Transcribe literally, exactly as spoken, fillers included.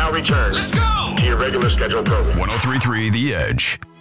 now return Let's go! to your regular scheduled program. one oh three point three The Edge.